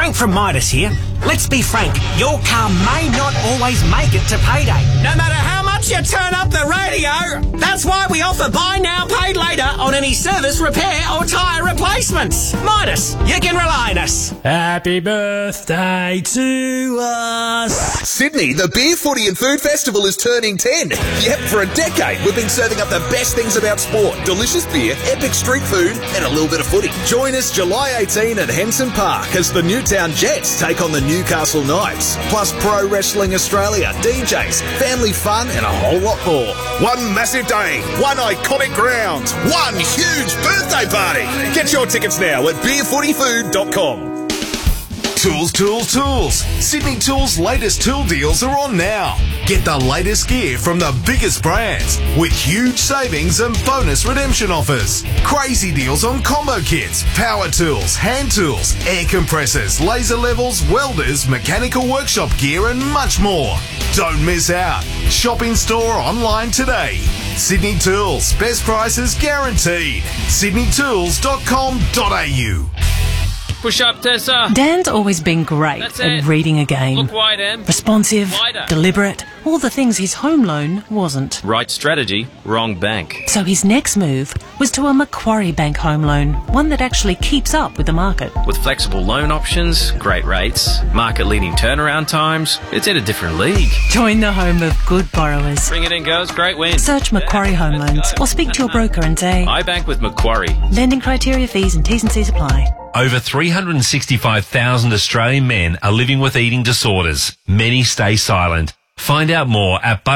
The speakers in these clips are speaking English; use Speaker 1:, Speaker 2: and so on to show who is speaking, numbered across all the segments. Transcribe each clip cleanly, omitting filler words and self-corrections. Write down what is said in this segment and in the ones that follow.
Speaker 1: Frank from Midas here. Let's be frank, your car may not always make it to payday. No matter how much you turn up the radio, that's why we offer buy now, pay later on any service, repair or tyre replacements. Midas, you can rely on us.
Speaker 2: Happy birthday to us.
Speaker 3: Sydney, the Beer, Footy and Food Festival is turning 10. Yep, for a decade we've been serving up the best things about sport. Delicious beer, epic street food and a little bit of footy. Join us July 18 at Henson Park as the Newtown Jets take on the Newcastle Knights. Plus Pro Wrestling Australia, DJs, family fun and a whole lot more. One massive day, one iconic ground, one huge birthday party. Get your tickets now at beerfootyfood.com. Tools, tools, tools. Sydney Tools' latest tool deals are on now. Get the latest gear from the biggest brands with huge savings and bonus redemption offers. Crazy deals on combo kits, power tools, hand tools, air compressors, laser levels, welders, mechanical workshop gear and much more. Don't miss out. Shop in store or online today. Sydney Tools, best prices guaranteed. sydneytools.com.au.
Speaker 4: Push up, Tessa.
Speaker 5: Dan's always been great at reading a game.
Speaker 4: Look wide, Em.
Speaker 5: Responsive,
Speaker 4: Wider.
Speaker 5: deliberate, all the things his home loan wasn't.
Speaker 4: Right strategy, wrong bank.
Speaker 5: So his next move was to a Macquarie Bank home loan, one that actually keeps up with the market.
Speaker 4: With flexible loan options, great rates, market-leading turnaround times, it's in a different league.
Speaker 5: Join the home of good borrowers.
Speaker 4: Bring it in, girls. Great win.
Speaker 5: Search Macquarie Home Loans or speak to your broker and say,
Speaker 4: I bank with Macquarie.
Speaker 5: lending criteria, fees and T's and C's apply.
Speaker 6: Over 365,000 Australian men are living with eating disorders. Many stay silent. Find out more at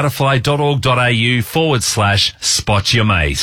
Speaker 6: butterfly.org.au/spot your mate.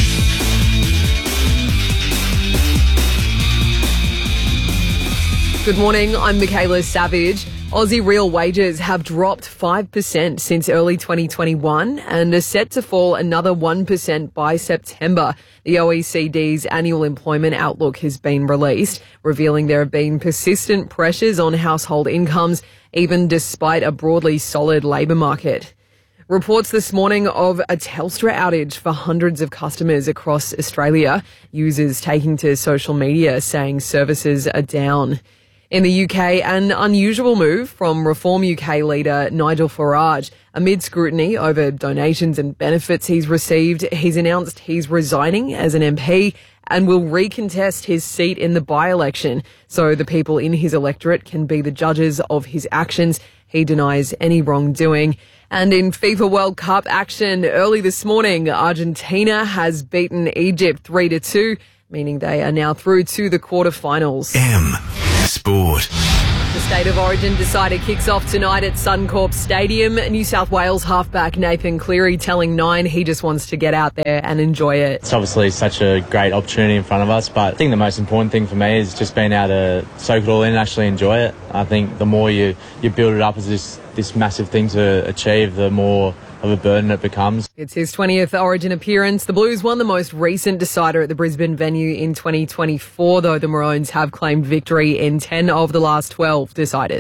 Speaker 7: Good morning, I'm Michaela Savage. Aussie real wages have dropped 5% since early 2021 and are set to fall another 1% by September. The OECD's annual employment outlook has been released, revealing there have been persistent pressures on household incomes, even despite a broadly solid labour market. Reports this morning of a Telstra outage for hundreds of customers across Australia. Users taking to social media saying services are down. In the UK, an unusual move from Reform UK leader Nigel Farage. Amid scrutiny over donations and benefits he's received, he's announced he's resigning as an MP and will recontest his seat in the by-election so the people in his electorate can be the judges of his actions. He denies any wrongdoing. And in FIFA World Cup action early this morning, Argentina has beaten Egypt 3-2, meaning they are now through to the quarterfinals.
Speaker 3: Sport.
Speaker 7: The State of Origin decider kicks off tonight at Suncorp Stadium. New South Wales halfback Nathan Cleary telling Nine he just wants to get out there and enjoy it.
Speaker 8: It's obviously such a great opportunity in front of us, but I think the most important thing for me is just being able to soak it all in and actually enjoy it. I think the more you build it up as this massive thing to achieve, the more of a burden it becomes.
Speaker 7: It's his 20th Origin appearance. The Blues won the most recent decider at the Brisbane venue in 2024, though the Maroons have claimed victory in 10 of the last 12 deciders.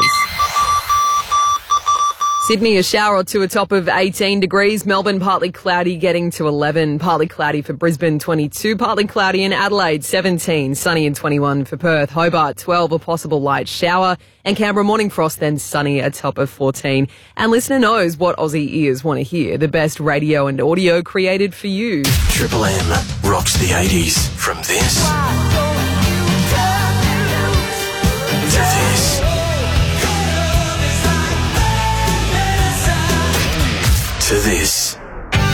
Speaker 7: Sydney, a shower or two, a top of 18 degrees. Melbourne, partly cloudy, getting to 11. Partly cloudy for Brisbane, 22. Partly cloudy in Adelaide, 17. Sunny and 21 for Perth. Hobart, 12, a possible light shower. And Canberra, morning frost, then sunny, a top of 14. And listener knows what Aussie ears want to hear. The best radio and audio created for you.
Speaker 9: Triple M rocks the 80s from this to this to this.